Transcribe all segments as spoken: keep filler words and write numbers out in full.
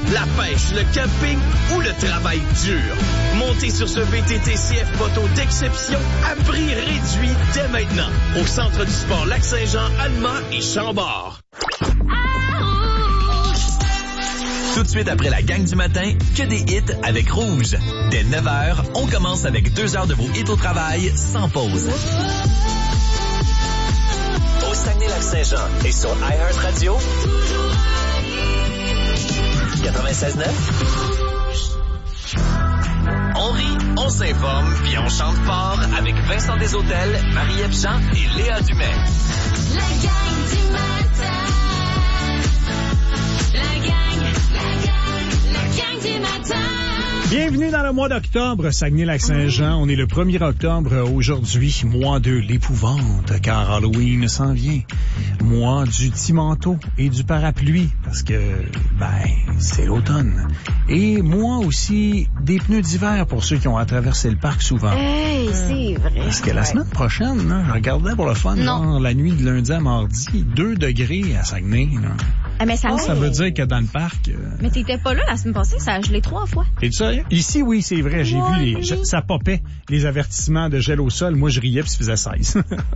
la pêche, le camping ou le travail dur. Montez sur ce V T T C F Moto d'exception à prix réduit dès maintenant au Centre du sport Lac-Saint-Jean, Allemand et Chambord. Tout de suite après la gang du matin, que des hits avec Rouge. Dès neuf heures, on commence avec deux heures de vos hits au travail sans pause. Au Saguenay-Lac-Saint-Jean et sur iHeartRadio. quatre-vingt-seize neuf. On rit, on s'informe, puis on chante fort avec Vincent Desautels, Marie-Ève Jean et Léa Dumais. La gang du matin. La gang, la gang, la gang du matin. Bienvenue dans le mois d'octobre, Saguenay-Lac-Saint-Jean. On est le premier octobre aujourd'hui, mois de l'épouvante, car Halloween s'en vient. Mois du petit manteau et du parapluie, parce que, ben, c'est l'automne. Et mois aussi des pneus d'hiver pour ceux qui ont à traverser le parc souvent. Hey, c'est vrai. Parce que la semaine prochaine, là, je regardais pour le fun, genre, la nuit de lundi à mardi, deux degrés à Saguenay. Là. Ah, mais ça, oh, ça veut dire que dans le parc... Euh... Mais t'étais pas là la semaine passée, ça a gelé trois fois. T'es sérieux? Ici, oui, c'est vrai. J'ai ouais, vu les... Oui. Je, ça popait, les avertissements de gel au sol. Moi, je riais puis ça faisait seize.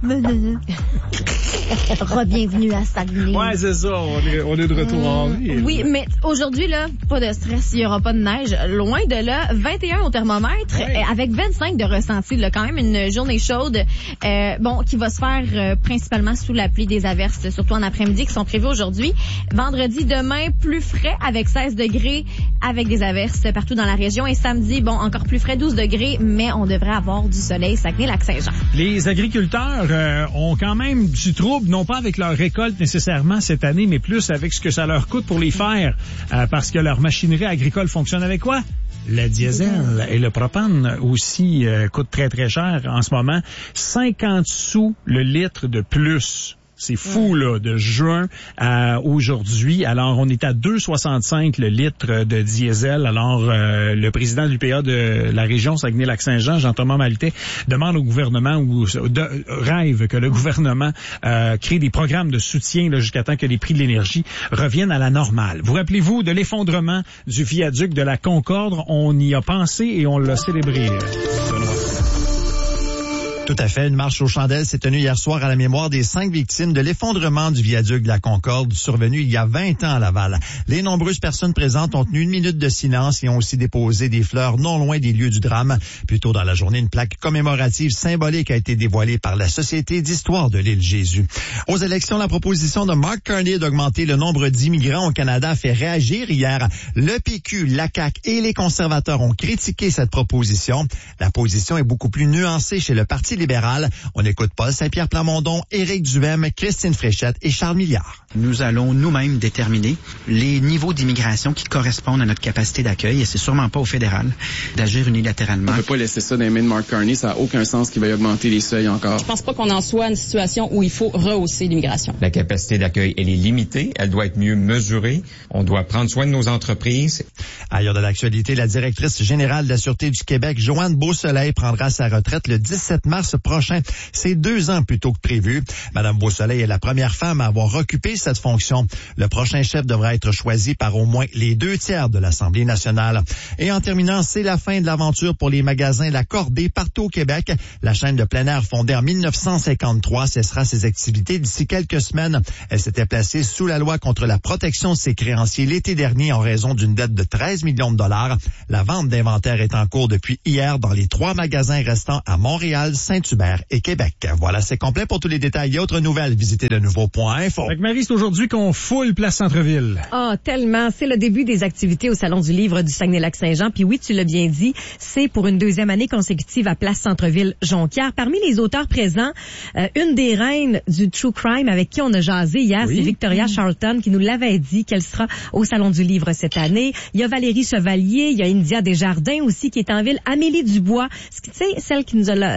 Re-bienvenue à Saguenay. Ouais, c'est ça. On est, on est de retour mmh, en vie. Oui, mais aujourd'hui, là, pas de stress, il y aura pas de neige. Loin de là, vingt et un au thermomètre, ouais. euh, avec vingt-cinq de ressenti. Là, quand même une journée chaude, euh, bon, qui va se faire euh, principalement sous la pluie des averses, surtout en après-midi, qui sont prévues aujourd'hui. Vendredi, demain, plus frais avec seize degrés, avec des averses partout dans la région. Et samedi, bon, encore plus frais, douze degrés, mais on devrait avoir du soleil, Saguenay-Lac-Saint-Jean. Les agriculteurs euh, ont quand même du trouble, non pas avec leur récolte nécessairement cette année, mais plus avec ce que ça leur coûte pour les faire, euh, parce que leur machinerie agricole fonctionne avec quoi? Le diesel et le propane aussi euh, coûtent très très cher en ce moment. cinquante sous le litre de plus. C'est fou, là, de juin à aujourd'hui. Alors, on est à deux virgule soixante-cinq le litre de diesel. Alors, euh, le président du P A de la région Saguenay-Lac-Saint-Jean, Jean-Thomas Maltais, demande au gouvernement ou de, rêve que le gouvernement euh, crée des programmes de soutien là, jusqu'à temps que les prix de l'énergie reviennent à la normale. Vous rappelez-vous de l'effondrement du viaduc de la Concorde? On y a pensé et on l'a célébré. Tout à fait. Une marche aux chandelles s'est tenue hier soir à la mémoire des cinq victimes de l'effondrement du viaduc de la Concorde survenu il y a vingt ans à Laval. Les nombreuses personnes présentes ont tenu une minute de silence et ont aussi déposé des fleurs non loin des lieux du drame. Plus tôt dans la journée, une plaque commémorative symbolique a été dévoilée par la Société d'histoire de l'île Jésus. Aux élections, la proposition de Mark Carney d'augmenter le nombre d'immigrants au Canada a fait réagir hier. Le P Q, la C A Q et les conservateurs ont critiqué cette proposition. La position est beaucoup plus nuancée chez le Parti libéral. On écoute Paul Saint-Pierre Plamondon, Éric Duhem, Christine Fréchette et Charles Milliard. Nous allons nous-mêmes déterminer les niveaux d'immigration qui correspondent à notre capacité d'accueil et c'est sûrement pas au fédéral d'agir unilatéralement. On ne peut pas laisser ça dans les mains de Mark Carney, ça n'a aucun sens qu'il veuille augmenter les seuils encore. Je pense pas qu'on en soit à une situation où il faut rehausser l'immigration. La capacité d'accueil, elle est limitée, elle doit être mieux mesurée, on doit prendre soin de nos entreprises. Ailleurs de l'actualité, la directrice générale de la Sûreté du Québec, Joanne Beausoleil, prendra sa retraite le dix-sept mars prochain. C'est deux ans plus tôt que prévu. Madame Beausoleil est la première femme à avoir occupé cette fonction. Le prochain chef devra être choisi par au moins les deux tiers de l'Assemblée nationale. Et en terminant, c'est la fin de l'aventure pour les magasins La Cordée partout au Québec. La chaîne de plein air fondée en mille neuf cent cinquante-trois cessera ses activités d'ici quelques semaines. Elle s'était placée sous la loi contre la protection de ses créanciers l'été dernier en raison d'une dette de treize millions de dollars. La vente d'inventaire est en cours depuis hier dans les trois magasins restants à Montréal, Saint-Hubert et Québec. Voilà, c'est complet. Pour tous les détails et autres nouvelles, visitez le nouveau point info. Avec Marie, c'est aujourd'hui qu'on foule Place Centre-Ville. Ah, oh, tellement. C'est le début des activités au Salon du Livre du Saguenay-Lac-Saint-Jean. Puis oui, tu l'as bien dit, c'est pour une deuxième année consécutive à Place Centre-Ville Jonquière. Parmi les auteurs présents, euh, une des reines du True Crime avec qui on a jasé hier, oui. C'est Victoria Charlton qui nous l'avait dit qu'elle sera au Salon du Livre cette année. Il y a Valérie Chevalier, il y a India Desjardins aussi qui est en ville. Amélie Dubois, tu sais, celle qui nous a donné les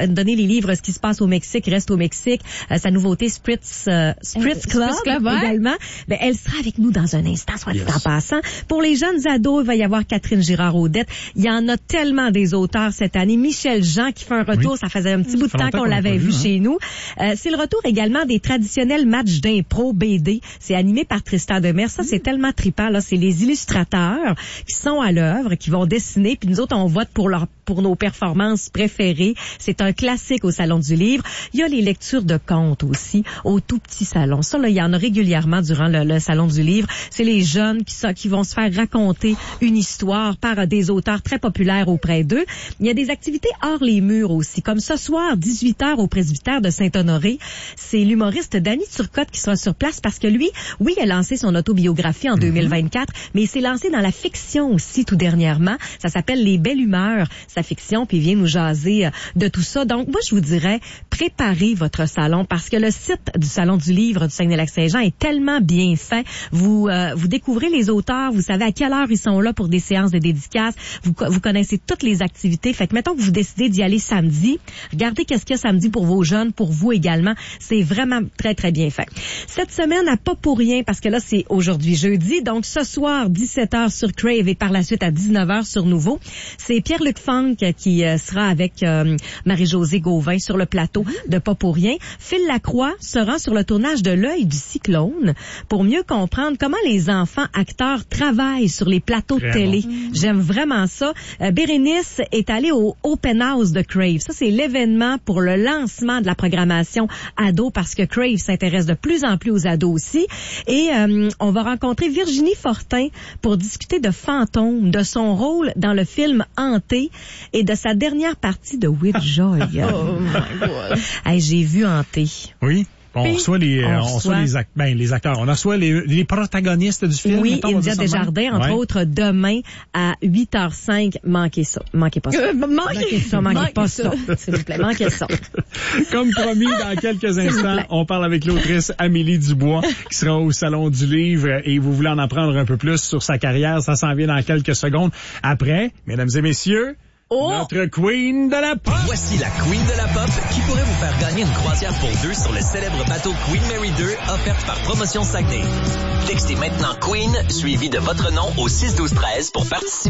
livre Ce qui se passe au Mexique reste au Mexique. Euh, sa nouveauté Spritz, euh, Spritz Euh, Club, Spritz Club, ouais. également. Ben, elle sera avec nous dans un instant, soit dit en passant. Pour les jeunes ados, il va y avoir Catherine Girard-Audette. Il y en a tellement des auteurs cette année. Michel Jean qui fait un retour. Oui. Ça faisait un petit bout de Ça fait temps longtemps qu'on qu'on l'a l'avait pas vu vu, hein. chez nous. Euh, c'est le retour également des traditionnels matchs d'impro B D. C'est animé par Tristan Demers. Ça, c'est tellement trippant, là. C'est les illustrateurs qui sont à l'œuvre, qui vont dessiner, puis nous autres, on vote pour leur, pour nos performances préférées. C'est un classique au Salon du Livre. Il y a les lectures de contes aussi, au tout petit salon. Ça, là, il y en a régulièrement durant le, le Salon du Livre. C'est les jeunes qui, sont, qui vont se faire raconter une histoire par des auteurs très populaires auprès d'eux. Il y a des activités hors les murs aussi, comme ce soir, dix-huit heures au presbytère de Saint-Honoré. C'est l'humoriste Danny Turcotte qui sera sur place parce que lui, oui, il a lancé son autobiographie en mm-hmm. deux mille vingt-quatre, mais il s'est lancé dans la fiction aussi tout dernièrement. Ça s'appelle Les Belles Humeurs, sa fiction, puis il vient nous jaser de tout ça. Donc, moi, je vous dirais, préparez votre salon parce que le site du Salon du Livre du Saguenay-Lac-Saint-Jean est tellement bien fait. Vous euh, vous découvrez les auteurs, vous savez à quelle heure ils sont là pour des séances de dédicaces, vous, vous connaissez toutes les activités. Fait que mettons que vous décidez d'y aller samedi, regardez qu'est-ce qu'il y a samedi pour vos jeunes, pour vous également. C'est vraiment très, très bien fait. Cette semaine n'a pas pour rien parce que là, c'est aujourd'hui jeudi. Donc, ce soir, dix-sept heures sur Crave et par la suite à dix-neuf heures sur Nouveau. C'est Pierre-Luc Funk qui euh, sera avec euh, Marie-Josée Gauvin sur le plateau de Pas pour rien. Phil Lacroix se rend sur le tournage de L'Œil du cyclone pour mieux comprendre comment les enfants acteurs travaillent sur les plateaux de télé. Bon. J'aime vraiment ça. Euh, Bérénice est allée au Open House de Crave. Ça, c'est l'événement pour le lancement de la programmation ado parce que Crave s'intéresse de plus en plus aux ados aussi. Et euh, on va rencontrer Virginie Fortin pour discuter de Fantôme, de son rôle dans le film Hanté et de sa dernière partie de With Joy. Oh my God. Hey, j'ai vu Hanté. Oui. On reçoit les, on, on reçoit, reçoit les, ac- ben, les acteurs. On reçoit les, les protagonistes du film. Oui, mettons, India Desjardins, entre ouais. autres, demain à huit heures cinq. Manquez ça. Manquez pas ça. Euh, manquez, manquez ça. Manquez, manquez pas ça. ça. S'il vous plaît, manquez ça. Comme promis, dans quelques instants, on parle avec l'autrice Amélie Dubois, qui sera au Salon du Livre, et vous voulez en apprendre un peu plus sur sa carrière. Ça s'en vient dans quelques secondes. Après, mesdames et messieurs, oh! Notre Queen de la Pop! Voici la Queen de la Pop qui pourrait vous faire gagner une croisière pour deux sur le célèbre bateau Queen Mary deux offerte par Promotion Saguenay. Textez maintenant Queen suivi de votre nom au six douze treize pour participer.